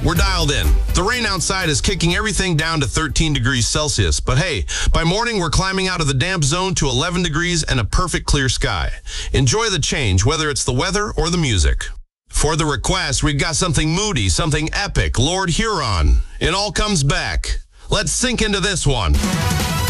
right, we're dialed in. The rain outside is kicking everything down to 13 degrees Celsius. But hey, by morning, we're climbing out of the damp zone to 11 degrees and a perfect clear sky. Enjoy the change, whether it's the weather or the music. For the request, we've got something moody, something epic, Lord Huron. It all comes back. Let's sink into this one.